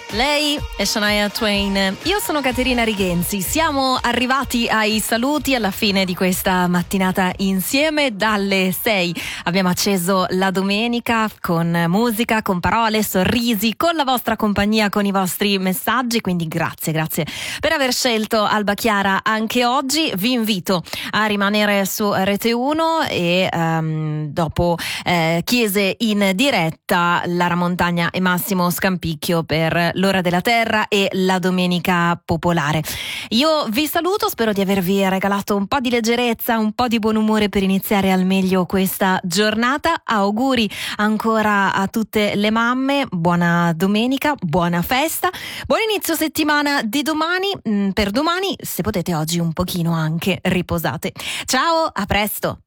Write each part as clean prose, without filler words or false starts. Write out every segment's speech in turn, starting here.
Lei è Shania Twain, io sono Caterina Righenzi. Siamo arrivati ai saluti alla fine di questa mattinata insieme. Dalle 6 abbiamo acceso la domenica con musica, con parole, sorrisi, con la vostra compagnia, con i vostri messaggi, quindi grazie per aver scelto Alba Chiara anche oggi. Vi invito a rimanere su Rete 1 e dopo Chiese in diretta, Lara Montagna e Massimo Scampicchio per l'Ora della Terra e la Domenica Popolare. Io vi saluto, spero di avervi regalato un po' di leggerezza, un po' di buon umore per iniziare al meglio questa giornata. Auguri ancora a tutte le mamme, buona domenica, buona festa, buon inizio settimana di domani. Per domani, se potete oggi un pochino anche riposate. Ciao, a presto!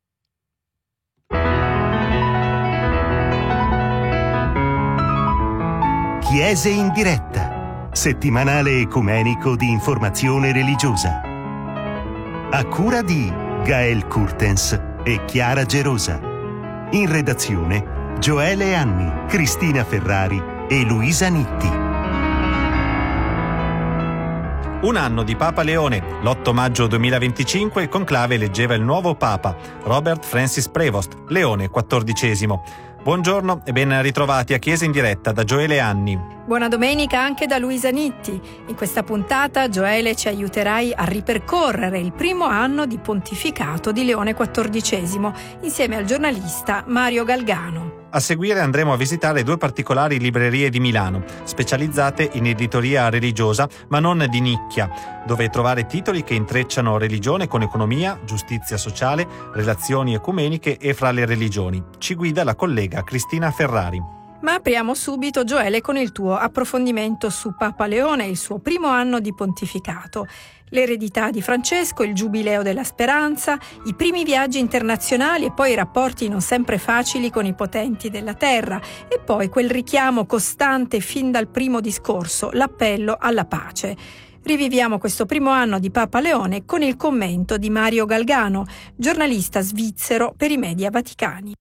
Chiese in diretta, settimanale ecumenico di informazione religiosa. A cura di Gael Kurtens e Chiara Gerosa. In redazione Gioele Anni, Cristina Ferrari e Luisa Nitti. Un anno di Papa Leone. L'8 maggio 2025 il conclave eleggeva il nuovo Papa, Robert Francis Prevost, Leone XIV. Buongiorno e ben ritrovati a Chiesa in diretta da Gioele Anni. Buona domenica anche da Luisa Nitti. In questa puntata, Gioele, ci aiuterai a ripercorrere il primo anno di pontificato di Leone XIV insieme al giornalista Mario Galgano. A seguire andremo a visitare due particolari librerie di Milano, specializzate in editoria religiosa ma non di nicchia, dove trovare titoli che intrecciano religione con economia, giustizia sociale, relazioni ecumeniche e fra le religioni. Ci guida la collega Cristina Ferrari. Ma apriamo subito, Gioele, con il tuo approfondimento su Papa Leone e il suo primo anno di pontificato. L'eredità di Francesco, il giubileo della speranza, i primi viaggi internazionali e poi i rapporti non sempre facili con i potenti della terra e poi quel richiamo costante fin dal primo discorso, l'appello alla pace. Riviviamo questo primo anno di Papa Leone con il commento di Mario Galgano, giornalista svizzero per i media vaticani.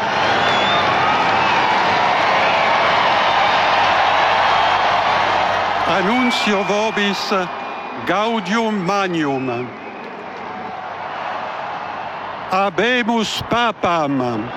Annuncio vobis gaudium magnum. Habemus papam.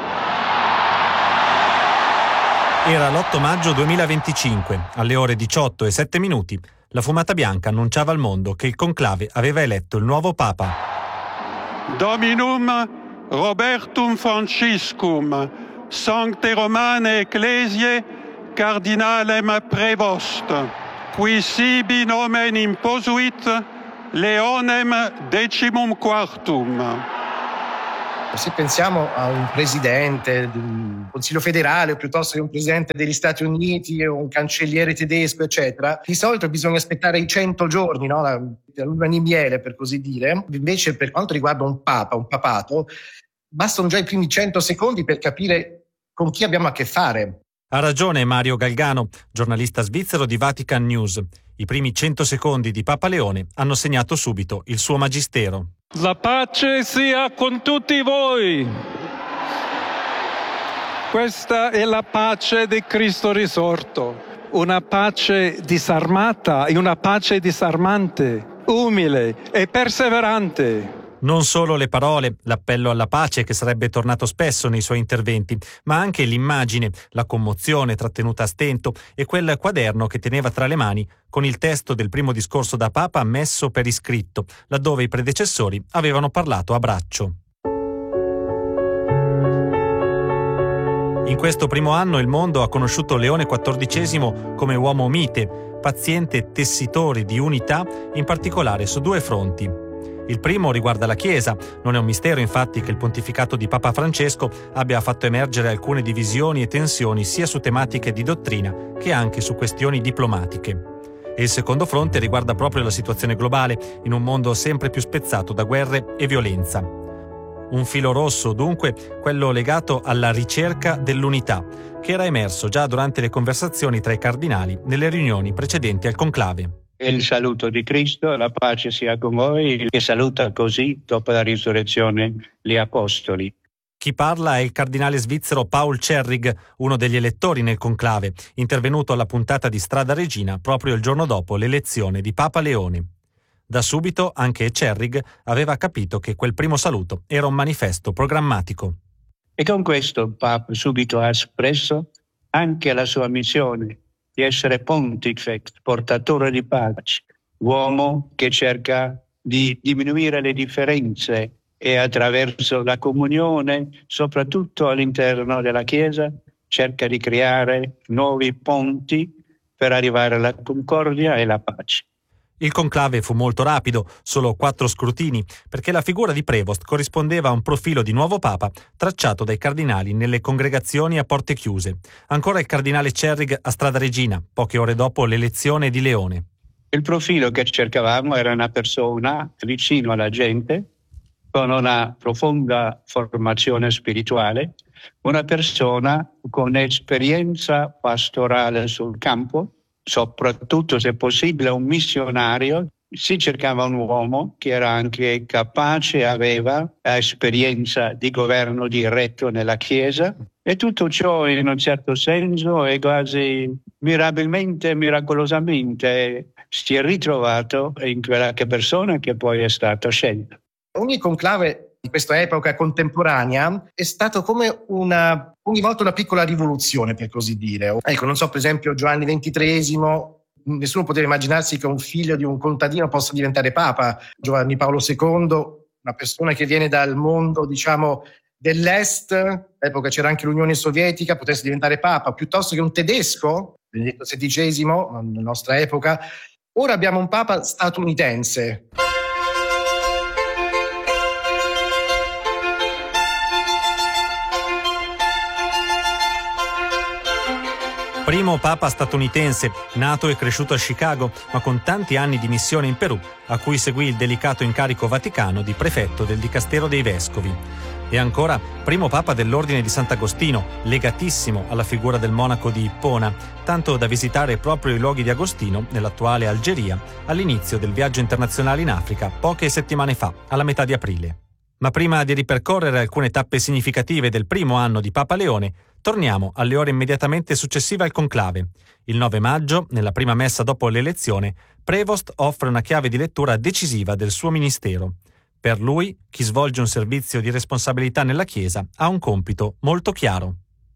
Era l'8 maggio 2025, alle ore 18:07. La fumata bianca annunciava al mondo che il conclave aveva eletto il nuovo Papa. Dominum Robertum Franciscum, Sancte Romane Ecclesiae, Cardinalem Prevost, qui sibi nomen imposuit Leonem XIV. Se pensiamo a un presidente di un consiglio federale piuttosto che un presidente degli Stati Uniti o un cancelliere tedesco, eccetera, di solito bisogna aspettare i 100 giorni, no? La luna di miele, per così dire. Invece, per quanto riguarda un papa, un papato, bastano già i primi 100 secondi per capire con chi abbiamo a che fare. Ha ragione Mario Galgano, giornalista svizzero di Vatican News. I primi 100 secondi di Papa Leone hanno segnato subito il suo magistero. La pace sia con tutti voi. Questa è la pace di Cristo risorto, una pace disarmata e una pace disarmante, umile e perseverante. Non solo le parole, l'appello alla pace che sarebbe tornato spesso nei suoi interventi, ma anche l'immagine, la commozione trattenuta a stento e quel quaderno che teneva tra le mani con il testo del primo discorso da Papa messo per iscritto, laddove i predecessori avevano parlato a braccio. In questo primo anno il mondo ha conosciuto Leone XIV come uomo mite, paziente e tessitore di unità, in particolare su due fronti. Il primo riguarda la Chiesa. Non è un mistero, infatti, che il pontificato di Papa Francesco abbia fatto emergere alcune divisioni e tensioni sia su tematiche di dottrina che anche su questioni diplomatiche. E il secondo fronte riguarda proprio la situazione globale, in un mondo sempre più spezzato da guerre e violenza. Un filo rosso, dunque, quello legato alla ricerca dell'unità, che era emerso già durante le conversazioni tra i cardinali nelle riunioni precedenti al conclave. Il saluto di Cristo, la pace sia con voi, che saluta così dopo la risurrezione gli apostoli. Chi parla è il cardinale svizzero Paul Cerrig, uno degli elettori nel conclave, intervenuto alla puntata di Strada Regina proprio il giorno dopo l'elezione di Papa Leone. Da subito anche Cerrig aveva capito che quel primo saluto era un manifesto programmatico. E con questo il Papa subito ha espresso anche la sua missione di essere pontifex, portatore di pace, uomo che cerca di diminuire le differenze e attraverso la comunione, soprattutto all'interno della Chiesa, cerca di creare nuovi ponti per arrivare alla concordia e alla pace. Il conclave fu molto rapido, solo 4 scrutini, perché la figura di Prevost corrispondeva a un profilo di nuovo Papa tracciato dai cardinali nelle congregazioni a porte chiuse. Ancora il cardinale Cerrig a Strada Regina, poche ore dopo l'elezione di Leone. Il profilo che cercavamo era una persona vicino alla gente, con una profonda formazione spirituale, una persona con esperienza pastorale sul campo, soprattutto se possibile un missionario. Si cercava un uomo che era anche capace, aveva esperienza di governo diretto nella Chiesa, e tutto ciò in un certo senso e quasi miracolosamente si è ritrovato in quella persona che poi è stata scelta. Ogni conclave di questa epoca contemporanea è stato come ogni volta una piccola rivoluzione, per così dire. Ecco, non so, per esempio Giovanni XXIII, nessuno poteva immaginarsi che un figlio di un contadino possa diventare Papa. Giovanni Paolo II, una persona che viene dal mondo, diciamo, dell'Est, all'epoca c'era anche l'Unione Sovietica, potesse diventare Papa, piuttosto che un tedesco, Benedetto XVI, nella nostra epoca. Ora abbiamo un Papa statunitense. Primo Papa statunitense, nato e cresciuto a Chicago, ma con tanti anni di missione in Perù, a cui seguì il delicato incarico vaticano di prefetto del Dicastero dei Vescovi. E ancora, primo Papa dell'Ordine di Sant'Agostino, legatissimo alla figura del monaco di Ippona, tanto da visitare proprio i luoghi di Agostino, nell'attuale Algeria, all'inizio del viaggio internazionale in Africa, poche settimane fa, alla metà di aprile. Ma prima di ripercorrere alcune tappe significative del primo anno di Papa Leone, torniamo alle ore immediatamente successive al conclave. Il 9 maggio, nella prima messa dopo l'elezione, Prevost offre una chiave di lettura decisiva del suo ministero. Per lui, chi svolge un servizio di responsabilità nella Chiesa ha un compito molto chiaro.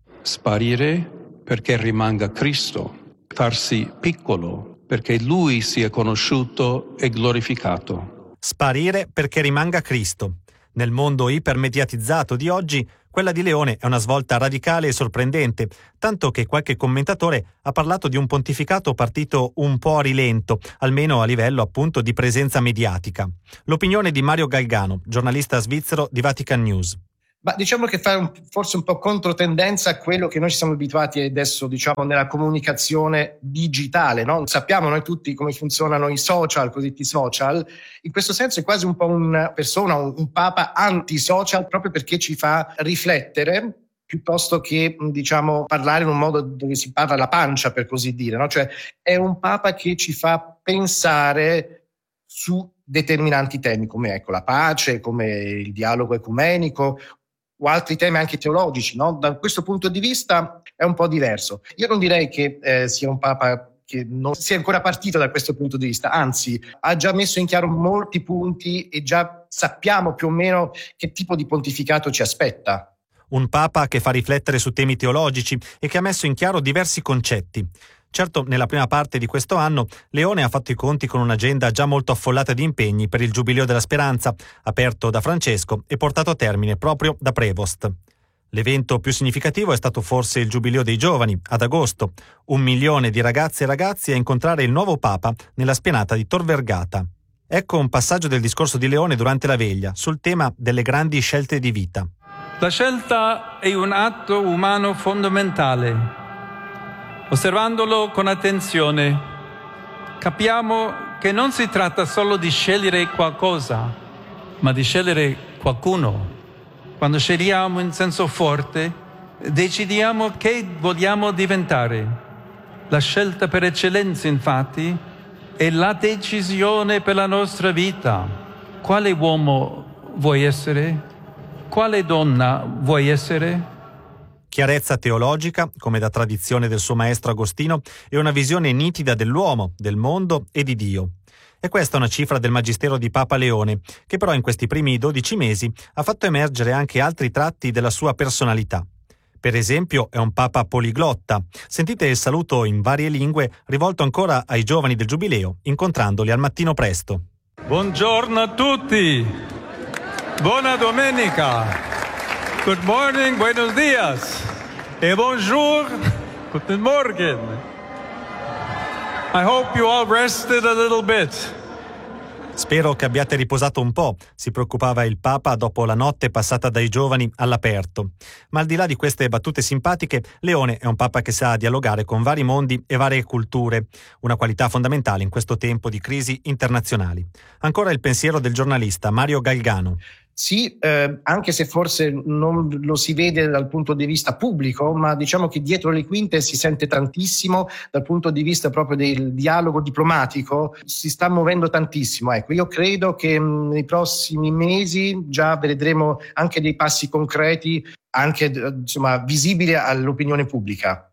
Sparire perché rimanga Cristo, farsi piccolo perché Lui sia conosciuto e glorificato. Sparire perché rimanga Cristo. Nel mondo ipermediatizzato di oggi, quella di Leone è una svolta radicale e sorprendente, tanto che qualche commentatore ha parlato di un pontificato partito un po' a rilento, almeno a livello appunto di presenza mediatica. L'opinione di Mario Galgano, giornalista svizzero di Vatican News. Ma diciamo che fa forse un po' controtendenza a quello che noi ci siamo abituati adesso, diciamo, nella comunicazione digitale, no? Sappiamo noi tutti come funzionano i social, cosiddetti social. In questo senso è quasi un po' una persona, un papa anti-social, proprio perché ci fa riflettere piuttosto che, diciamo, parlare in un modo dove si parla alla pancia, per così dire, no? Cioè è un papa che ci fa pensare su determinanti temi come, ecco, la pace, come il dialogo ecumenico, o altri temi anche teologici, no? Da questo punto di vista è un po' diverso. Io non direi che sia un Papa che non sia ancora partito da questo punto di vista, anzi ha già messo in chiaro molti punti e già sappiamo più o meno che tipo di pontificato ci aspetta. Un Papa che fa riflettere su temi teologici e che ha messo in chiaro diversi concetti. Certo, nella prima parte di questo anno, Leone ha fatto i conti con un'agenda già molto affollata di impegni per il Giubileo della Speranza, aperto da Francesco e portato a termine proprio da Prevost. L'evento più significativo è stato forse il Giubileo dei Giovani, ad agosto, 1 milione di ragazze e ragazzi a incontrare il nuovo Papa nella spianata di Tor Vergata. Ecco un passaggio del discorso di Leone durante la veglia, sul tema delle grandi scelte di vita. La scelta è un atto umano fondamentale. Osservandolo con attenzione, capiamo che non si tratta solo di scegliere qualcosa, ma di scegliere qualcuno. Quando scegliamo in senso forte, decidiamo che vogliamo diventare. La scelta per eccellenza, infatti, è la decisione per la nostra vita. Quale uomo vuoi essere? quale donna vuoi essere? Chiarezza teologica, come da tradizione del suo maestro Agostino, e una visione nitida dell'uomo, del mondo e di Dio. E questa è una cifra del magistero di Papa Leone, che però in questi primi 12 mesi ha fatto emergere anche altri tratti della sua personalità. Per esempio, è un papa poliglotta. Sentite il saluto in varie lingue rivolto ancora ai giovani del Giubileo, incontrandoli al mattino presto. Buongiorno a tutti! Buona domenica! Good morning, buenos dias! E bonjour, guten Morgen! I hope you all rested a little bit. Spero che abbiate riposato un po', si preoccupava il Papa dopo la notte passata dai giovani all'aperto. Ma al di là di queste battute simpatiche, Leone è un Papa che sa dialogare con vari mondi e varie culture, una qualità fondamentale in questo tempo di crisi internazionali. Ancora il pensiero del giornalista Mario Galgano. Sì, anche se forse non lo si vede dal punto di vista pubblico, ma diciamo che dietro le quinte si sente tantissimo dal punto di vista proprio del dialogo diplomatico, si sta muovendo tantissimo. Ecco, io credo che nei prossimi mesi già vedremo anche dei passi concreti, anche visibili all'opinione pubblica.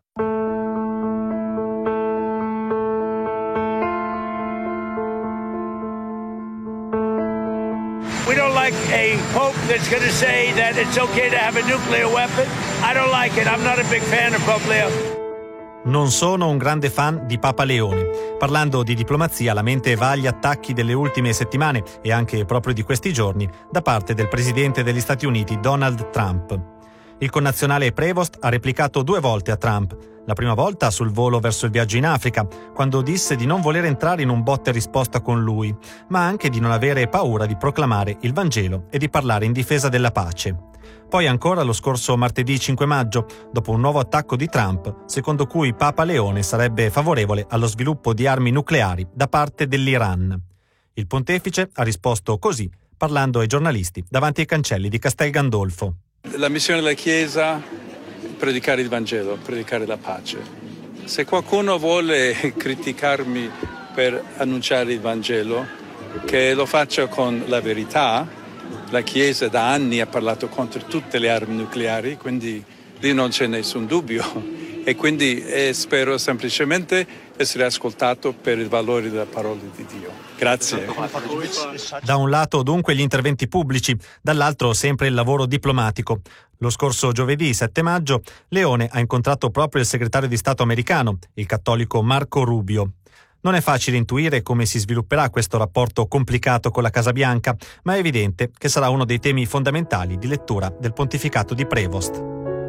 We don't like a pope that's going to say that it's okay to have a nuclear weapon. I don't like it. I'm not a big fan of Pope Leo. Non sono un grande fan di Papa Leone. Parlando di diplomazia, la mente va agli attacchi delle ultime settimane e anche proprio di questi giorni da parte del presidente degli Stati Uniti Donald Trump. Il connazionale Prevost ha replicato 2 volte a Trump. La prima volta sul volo verso il viaggio in Africa, quando disse di non voler entrare in un botta e risposta con lui, ma anche di non avere paura di proclamare il Vangelo e di parlare in difesa della pace. Poi ancora lo scorso martedì 5 maggio, dopo un nuovo attacco di Trump, secondo cui Papa Leone sarebbe favorevole allo sviluppo di armi nucleari da parte dell'Iran. Il pontefice ha risposto così, parlando ai giornalisti davanti ai cancelli di Castel Gandolfo. La missione della Chiesa: predicare il Vangelo, predicare la pace. Se qualcuno vuole criticarmi per annunciare il Vangelo, che lo faccia con la verità. La Chiesa da anni ha parlato contro tutte le armi nucleari, quindi lì non c'è nessun dubbio. E quindi spero semplicemente essere ascoltato per il valore della parola di Dio. Grazie. Da un lato dunque gli interventi pubblici, dall'altro sempre il lavoro diplomatico. Lo scorso giovedì 7 maggio Leone ha incontrato proprio il segretario di Stato americano, il cattolico Marco Rubio. Non è facile intuire come si svilupperà questo rapporto complicato con la Casa Bianca, ma è evidente che sarà uno dei temi fondamentali di lettura del pontificato di Prevost.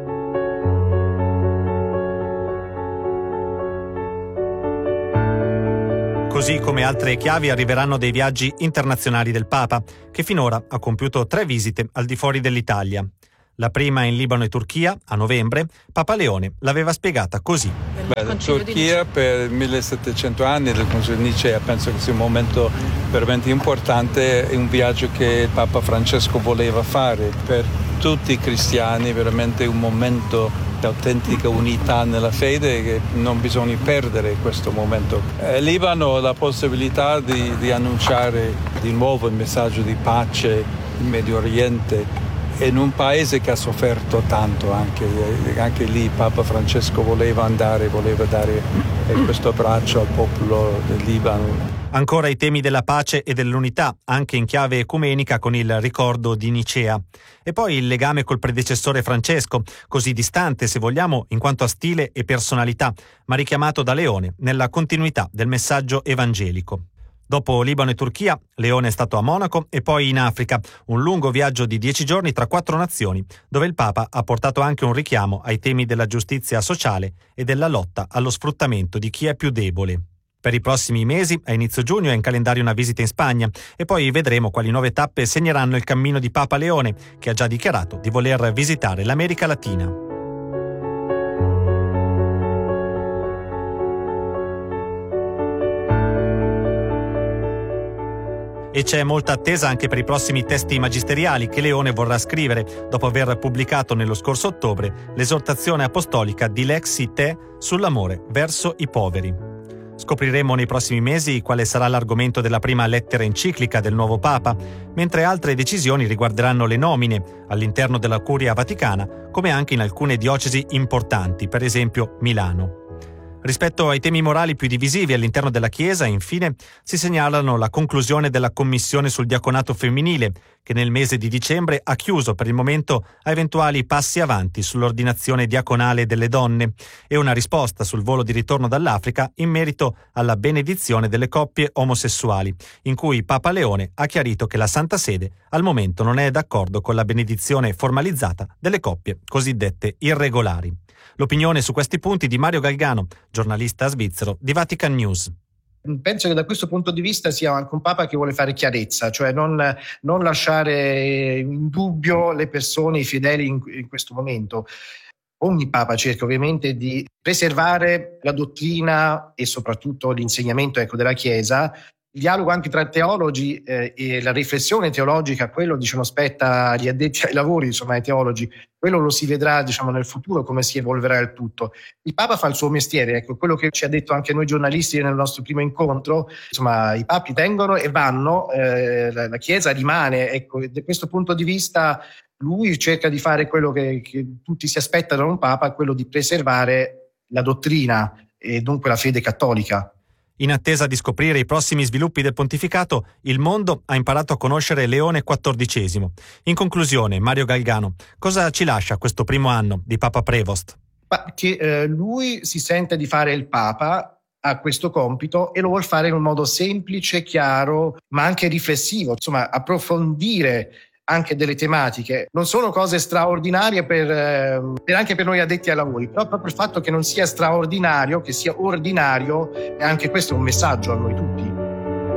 Così come altre chiavi arriveranno dei viaggi internazionali del Papa, che finora ha compiuto 3 visite al di fuori dell'Italia. La prima in Libano e Turchia, a novembre, Papa Leone l'aveva spiegata così. La Turchia per 1700 anni del Concilio di Nicea penso che sia un momento veramente importante, è un viaggio che il Papa Francesco voleva fare per tutti i cristiani, veramente un momento di autentica unità nella fede che non bisogna perdere questo momento. Libano ha la possibilità di annunciare di nuovo il messaggio di pace in Medio Oriente, in un paese che ha sofferto tanto, anche lì Papa Francesco voleva dare questo abbraccio al popolo del Libano. Ancora i temi della pace e dell'unità, anche in chiave ecumenica con il ricordo di Nicea. E poi il legame col predecessore Francesco, così distante se vogliamo in quanto a stile e personalità, ma richiamato da Leone nella continuità del messaggio evangelico. Dopo Libano e Turchia, Leone è stato a Monaco e poi in Africa, un lungo viaggio di 10 giorni tra 4 nazioni, dove il Papa ha portato anche un richiamo ai temi della giustizia sociale e della lotta allo sfruttamento di chi è più debole. Per i prossimi mesi, a inizio giugno, è in calendario una visita in Spagna e poi vedremo quali nuove tappe segneranno il cammino di Papa Leone, che ha già dichiarato di voler visitare l'America Latina. E c'è molta attesa anche per i prossimi testi magisteriali che Leone vorrà scrivere, dopo aver pubblicato nello scorso ottobre l'esortazione apostolica Dilexi Te sull'amore verso i poveri. Scopriremo nei prossimi mesi quale sarà l'argomento della prima lettera enciclica del nuovo Papa, mentre altre decisioni riguarderanno le nomine all'interno della Curia Vaticana, come anche in alcune diocesi importanti, per esempio Milano. Rispetto ai temi morali più divisivi all'interno della Chiesa, infine, si segnalano la conclusione della Commissione sul diaconato femminile, che nel mese di dicembre ha chiuso per il momento a eventuali passi avanti sull'ordinazione diaconale delle donne, e una risposta sul volo di ritorno dall'Africa in merito alla benedizione delle coppie omosessuali, in cui Papa Leone ha chiarito che la Santa Sede al momento non è d'accordo con la benedizione formalizzata delle coppie cosiddette irregolari. L'opinione su questi punti di Mario Galgano, giornalista svizzero di Vatican News. Penso che da questo punto di vista sia anche un Papa che vuole fare chiarezza, cioè non lasciare in dubbio le persone, i fedeli in questo momento. Ogni Papa cerca ovviamente di preservare la dottrina e soprattutto l'insegnamento della Chiesa. Il dialogo anche tra teologi e la riflessione teologica, quello spetta agli addetti ai lavori, ai teologi, quello lo si vedrà nel futuro come si evolverà il tutto. Il Papa fa il suo mestiere, quello che ci ha detto anche noi giornalisti nel nostro primo incontro, i papi vengono e vanno, la Chiesa rimane, da questo punto di vista lui cerca di fare quello che tutti si aspettano da un Papa, quello di preservare la dottrina e dunque la fede cattolica. In attesa di scoprire i prossimi sviluppi del pontificato, il mondo ha imparato a conoscere Leone XIV. In conclusione, Mario Galgano, cosa ci lascia questo primo anno di Papa Prevost? Che lui si sente di fare il Papa, ha questo compito e lo vuol fare in un modo semplice, chiaro, ma anche riflessivo, approfondire anche delle tematiche. Non sono cose straordinarie anche per noi addetti ai lavori, però proprio il fatto che non sia straordinario, che sia ordinario, e anche questo è un messaggio a noi tutti.